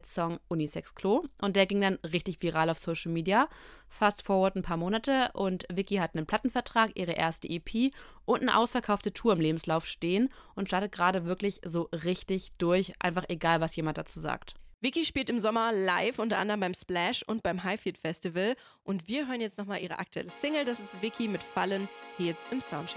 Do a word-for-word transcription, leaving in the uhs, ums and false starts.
Hitsong Unisex Klo und der ging dann richtig viral auf Social Media. Fast forward ein paar Monate und Vicky hat einen Plattenvertrag, ihre erste E P und eine ausverkaufte Tour im Lebenslauf stehen und startet gerade wirklich so richtig durch, einfach egal, was jemand dazu sagt. Vicky spielt im Sommer live, unter anderem beim Splash und beim Highfield Festival. Und wir hören jetzt nochmal ihre aktuelle Single. Das ist Vicky mit Fallen, hier jetzt im Soundcheck.